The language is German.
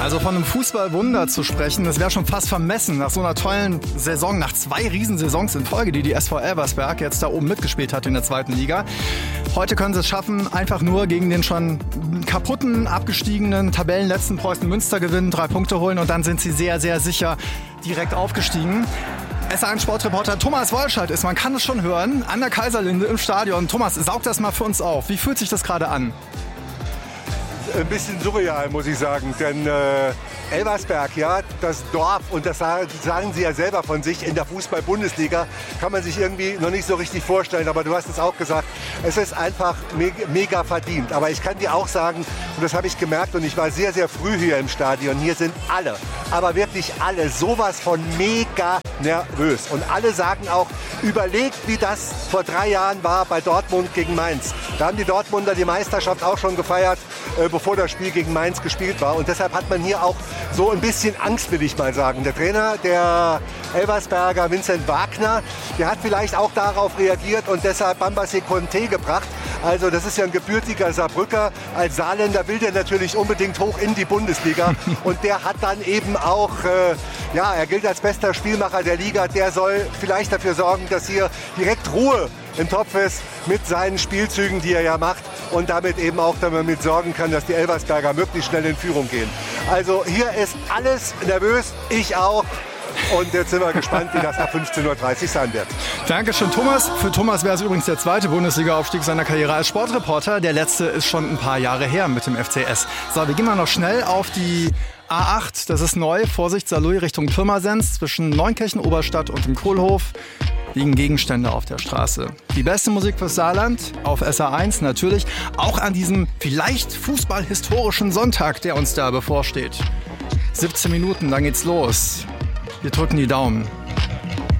Also von einem Fußballwunder zu sprechen, das wäre schon fast vermessen nach so einer tollen Saison, nach 2 Riesensaisons in Folge, die SV Elversberg jetzt da oben mitgespielt hat in der 2. Liga. Heute können sie es schaffen, einfach nur gegen den schon kaputten, abgestiegenen Tabellenletzten Preußen Münster gewinnen, 3 Punkte holen und dann sind sie sehr, sehr sicher direkt aufgestiegen. SR1-Sportreporter Thomas Wolschert ist, man kann es schon hören, an der Kaiserlinde im Stadion. Thomas, saug das mal für uns auf. Wie fühlt sich das gerade an? Ein bisschen surreal, muss ich sagen, denn Elversberg, ja, das Dorf, und das sagen sie ja selber von sich, in der Fußball-Bundesliga kann man sich irgendwie noch nicht so richtig vorstellen, aber du hast es auch gesagt, es ist einfach mega verdient. Aber ich kann dir auch sagen, und das habe ich gemerkt, und ich war sehr, sehr früh hier im Stadion, hier sind alle, aber wirklich alle, sowas von mega nervös. Und alle sagen auch, überlegt, wie das vor 3 Jahren war bei Dortmund gegen Mainz. Da haben die Dortmunder die Meisterschaft auch schon gefeiert, bevor das Spiel gegen Mainz gespielt war. Und deshalb hat man hier auch so ein bisschen Angst, will ich mal sagen. Der Trainer, der Elversberger Vincent Wagner, der hat vielleicht auch darauf reagiert und deshalb Bambassé Conté gebracht. Also das ist ja ein gebürtiger Saarbrücker. Als Saarländer will der natürlich unbedingt hoch in die Bundesliga. Und der hat dann eben auch, er gilt als bester Spielmacher der Liga. Der soll vielleicht dafür sorgen, dass hier direkt Ruhe im Topf ist mit seinen Spielzügen, die er ja macht. Und damit eben auch damit sorgen kann, dass die Elversberger möglichst schnell in Führung gehen. Also hier ist alles nervös, ich auch. Und jetzt sind wir gespannt, wie das nach 15:30 Uhr sein wird. Dankeschön, Thomas. Für Thomas wäre es übrigens der 2. Bundesliga-Aufstieg seiner Karriere als Sportreporter. Der letzte ist schon ein paar Jahre her mit dem FCS. So, wir gehen mal noch schnell auf die A8. Das ist neu. Vorsicht, Saarlouis Richtung Pirmasens. Zwischen Neunkirchen-Oberstadt und dem Kohlhof liegen Gegenstände auf der Straße. Die beste Musik fürs Saarland auf SR1 natürlich. Auch an diesem vielleicht fußballhistorischen Sonntag, der uns da bevorsteht. 17 Minuten, dann geht's los. Wir drücken die Daumen.